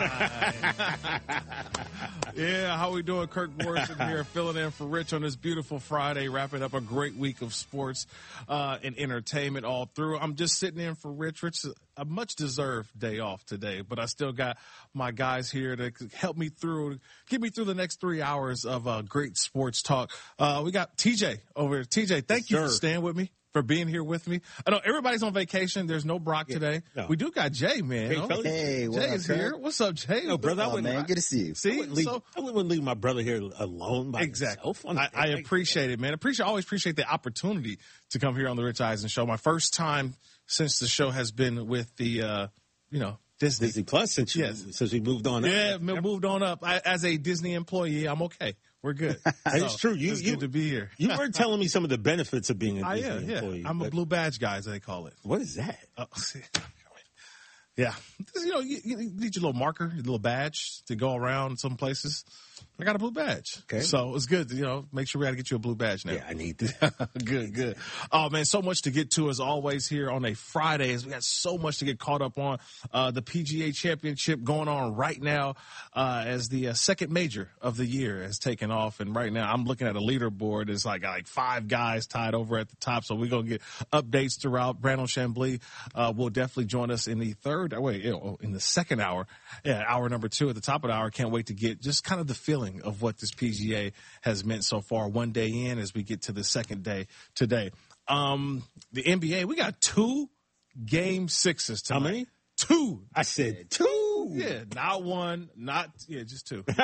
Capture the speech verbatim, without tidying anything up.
Yeah, how we doing? Kirk Morrison here, filling in for Rich on this beautiful Friday, wrapping up a great week of sports uh, and entertainment all through. I'm just sitting in for Rich. Rich, a much-deserved day off today, but I still got my guys here to help me through, get me through the next three hours of uh, great sports talk. Uh, we got T J over here. T J, thank you Sure. for staying with me, for being here with me. I know everybody's on vacation. There's no Brock Yeah, today. no. We do got Jay, man. Hey, Oh, fellas. Hey, what Jay up, is here. Kirk? What's up, Jay? No, brother, I Oh, wouldn't, man, good to see you. I See, wouldn't, leave, so I wouldn't leave my brother here alone by exactly. himself. on I, the I day. appreciate it, man. Appreciate, always appreciate the opportunity to come here on the Rich Eisen Show. My first time since the show has been with the, uh, you know, Disney. Disney Plus since, you, Yes. since we moved on. Yeah, up. m- moved on up. I, as a Disney employee, I'm okay. We're good. That So, is true. You, it's you, good to be here. you were telling me some of the benefits of being a I Disney am, yeah. employee. I'm a but blue badge guy, as they call it. What is that? Oh, see. Yeah. You know, you, you need your little marker, your little badge to go around some places. I got a blue badge. Okay. So it's good. You know, make sure we got to get you a blue badge now. Yeah, I need that. Good, good. Oh man, so much to get to as always here on a Friday. As we got so much to get caught up on. Uh, the P G A Championship going on right now uh, as the uh, second major of the year has taken off, and right now I'm looking at a leaderboard. It's like like five guys tied over at the top. So we're gonna get updates throughout. Brandon Chambly uh, will definitely join us in the third. Wait, oh, in the second hour. Yeah, hour number two at the top of the hour. Can't wait to get just kind of the feeling of what this P G A has meant so far. One day in, as we get to the second day today. Um, the N B A, we got two game sixes tonight. How many? Two. I said two. Yeah, not one, not, yeah, just two.